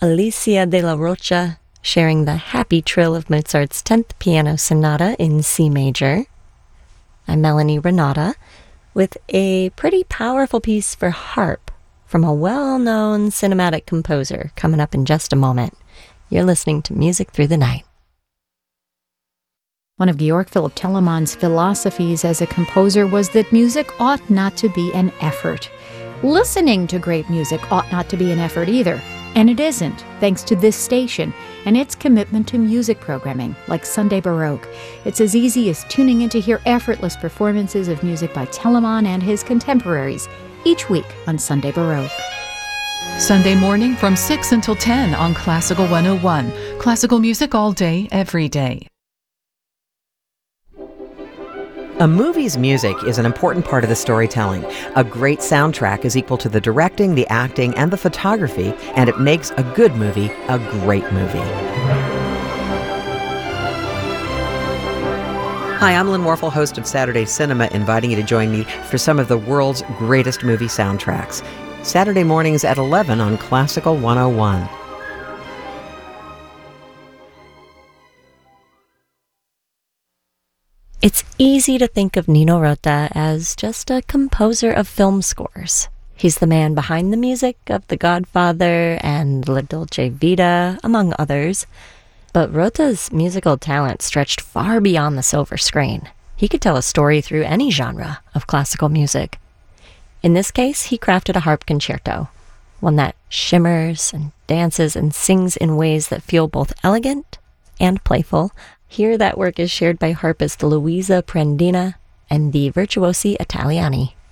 Alicia de la Rocha, sharing the happy trill of Mozart's 10th Piano Sonata in C major. I'm Melanie Renata with a pretty powerful piece for harp from a well-known cinematic composer coming up in just a moment. You're listening to Music Through the Night. One of Georg Philipp Telemann's philosophies as a composer was that music ought not to be an effort. Listening to great music ought not to be an effort either. And it isn't, thanks to this station and its commitment to music programming, like Sunday Baroque. It's as easy as tuning in to hear effortless performances of music by Telemann and his contemporaries each week on Sunday Baroque. Sunday morning from 6 until 10 on Classical 101. Classical music all day, every day. A movie's music is an important part of the storytelling. A great soundtrack is equal to the directing, the acting, and the photography, and it makes a good movie a great movie. Hi, I'm Lynn Warfel, host of Saturday Cinema, inviting you to join me for some of the world's greatest movie soundtracks. Saturday mornings at 11 on Classical 101. It's easy to think of Nino Rota as just a composer of film scores. He's the man behind the music of The Godfather and La Dolce Vita, among others. But Rota's musical talent stretched far beyond the silver screen. He could tell a story through any genre of classical music. In this case, he crafted a harp concerto, one that shimmers and dances and sings in ways that feel both elegant and playful. Here, that work is shared by harpist Luisa Prendina and the Virtuosi Italiani.